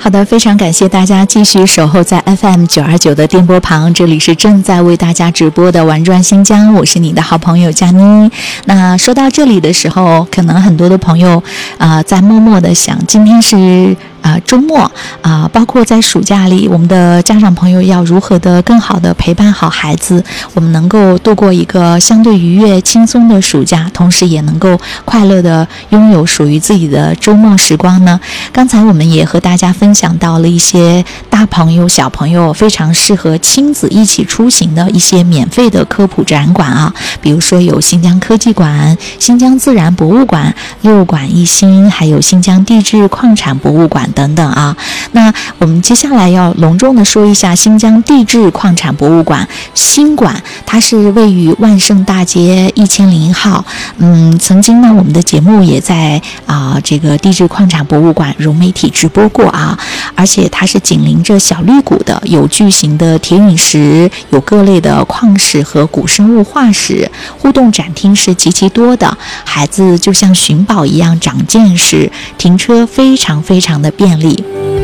好的，非常感谢大家继续守候在 FM929 的电波旁，这里是正在为大家直播的玩转新疆，我是你的好朋友佳妮。那说到这里的时候，可能很多的朋友在默默的想，今天是周末包括在暑假里，我们的家长朋友要如何的更好的陪伴好孩子，我们能够度过一个相对愉悦轻松的暑假，同时也能够快乐的拥有属于自己的周末时光呢？刚才我们也和大家分享到了一些大朋友小朋友非常适合亲子一起出行的一些免费的科普展馆比如说有新疆科技馆、新疆自然博物馆、六馆一新，还有新疆地质矿产博物馆等等那我们接下来要隆重的说一下新疆地质矿产博物馆新馆，它是位于万盛大街1001号。曾经呢，我们的节目也在这个地质矿产博物馆融媒体直播过而且它是紧邻着小绿谷的，有巨型的铁陨石，有各类的矿石和古生物化石，互动展厅是极其多的，孩子就像寻宝一样长见识，停车非常非常的便利。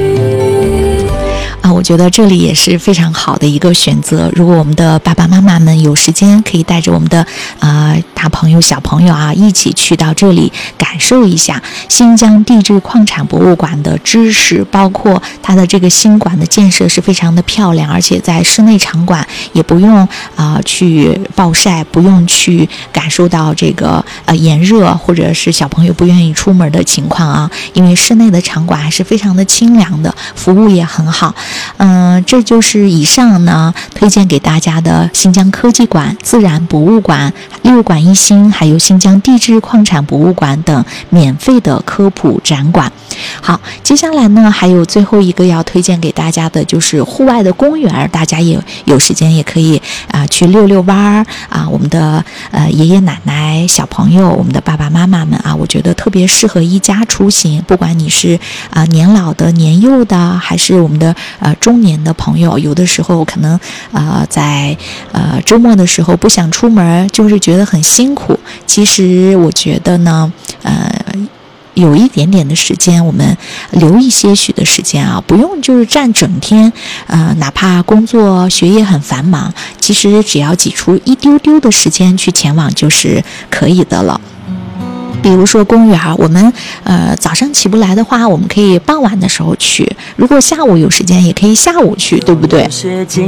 我觉得这里也是非常好的一个选择。如果我们的爸爸妈妈们有时间，可以带着我们的大朋友小朋友一起去到这里感受一下新疆地质矿产博物馆的知识，包括它的这个新馆的建设是非常的漂亮，而且在室内场馆也不用去暴晒，不用去感受到这个炎热或者是小朋友不愿意出门的情况因为室内的场馆还是非常的清凉的，服务也很好。这就是以上呢推荐给大家的新疆科技馆、自然博物馆、六馆一新，还有新疆地质矿产博物馆等免费的科普展馆。好，接下来呢还有最后一个要推荐给大家的就是户外的公园，大家也有时间也可以去溜溜弯我们的爷爷奶奶、小朋友，我们的爸爸妈妈们我觉得特别适合一家出行，不管你是年老的、年幼的，还是我们的中年的朋友，有的时候可能在周末的时候不想出门，就是觉得很辛苦。其实我觉得呢有一点点的时间，我们留一些许的时间不用就是占整天哪怕工作学业很繁忙，其实只要挤出一丢丢的时间去前往就是可以的了。比如说公园，我们早上起不来的话，我们可以傍晚的时候去，如果下午有时间也可以下午去，对不对？